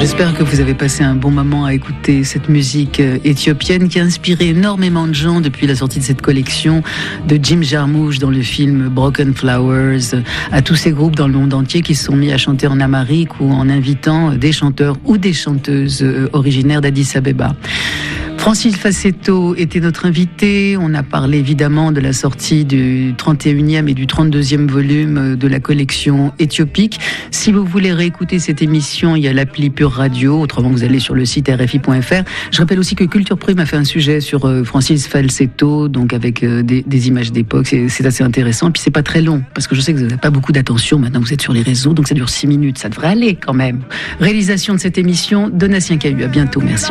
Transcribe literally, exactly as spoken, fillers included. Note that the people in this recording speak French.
J'espère que vous avez passé un bon moment à écouter cette musique éthiopienne qui a inspiré énormément de gens depuis la sortie de cette collection de Jim Jarmusch dans le film Broken Flowers, à tous ces groupes dans le monde entier qui se sont mis à chanter en amharique ou en invitant des chanteurs ou des chanteuses originaires d'Addis Abeba. Francis Falsetto était notre invité. On a parlé évidemment de la sortie du trente et unième et du trente-deuxième volume de la collection éthiopique. Si vous voulez réécouter cette émission, il y a l'appli Pure Radio. Autrement, vous allez sur le site R F I point F R. Je rappelle aussi que Culture Prime a fait un sujet sur Francis Falsetto, donc avec des, des images d'époque. C'est, c'est assez intéressant. Puis c'est pas très long, parce que je sais que vous n'avez pas beaucoup d'attention. Maintenant, vous êtes sur les réseaux, donc ça dure six minutes. Ça devrait aller quand même. Réalisation de cette émission, Donatien Cahu. À bientôt. Merci.